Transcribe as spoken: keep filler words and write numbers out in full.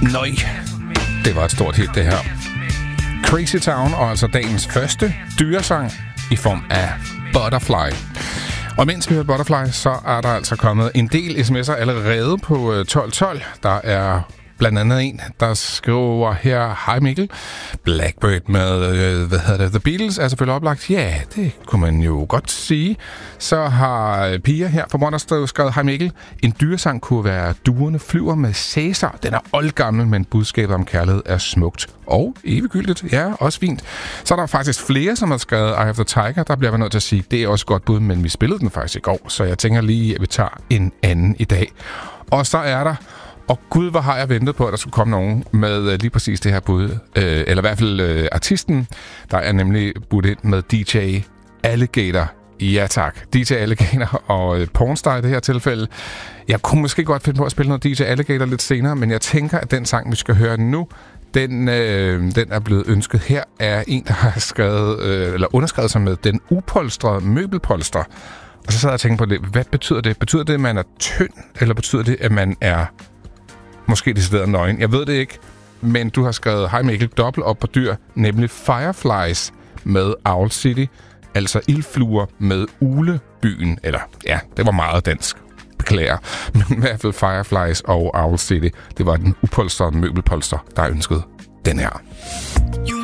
Nøj, det var et stort hit, det her. Crazy Town, og altså dagens første dyresang i form af Butterfly. Og mens vi har Butterfly, så er der altså kommet en del sms'er allerede på tolv tolv. Der er blandt andet en, der skriver her: Hej Mikkel, Blackbird med, øh, hvad hedder det, The Beatles er selvfølgelig oplagt. Ja, det kunne man jo godt sige. Så har Pia her fra Mondersted skrevet: Hej Mikkel, en dyresang kunne være Duerne flyver med Cæsar. Den er oldgammel, men budskabet om kærlighed er smukt og eviggyldigt. Ja, også fint. Så er der faktisk flere, som har skrevet Eye of the Tiger. Der bliver man nødt til at sige, det er også godt bud, men vi spillede den faktisk i går, så jeg tænker lige, at vi tager en anden i dag. Og så er der, og gud, hvor har jeg ventet på, at der skulle komme nogen med lige præcis det her bud. Øh, eller i hvert fald øh, artisten. Der er nemlig budt ind med D J Alligator. Ja tak, D J Alligator og øh, Pornstar i det her tilfælde. Jeg kunne måske godt finde på at spille noget D J Alligator lidt senere, men jeg tænker, at den sang, vi skal høre nu, den, øh, den er blevet ønsket her af en, der har skrevet, øh, eller underskrevet sig med Den upolstrede møbelpolster. Og så sad jeg og tænkte på det. Hvad betyder det? Betyder det, at man er tynd, eller betyder det, at man er måske decideret nøgen? Jeg ved det ikke, men du har skrevet: Hej Mikkel, dobbelt op på dyr, nemlig Fireflies med Owl City, altså ildfluer med Ulebyen. Eller, ja, det var meget dansk. Beklager. Men i hvert fald Fireflies og Owl City, det var den upolstrede møbelpolster, der ønskede den her.